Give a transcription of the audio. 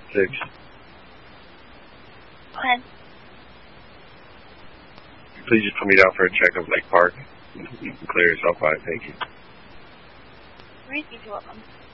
6. When? Please just put me down for a check of Lake Park. You can clear yourself out. Thank you. You're welcome.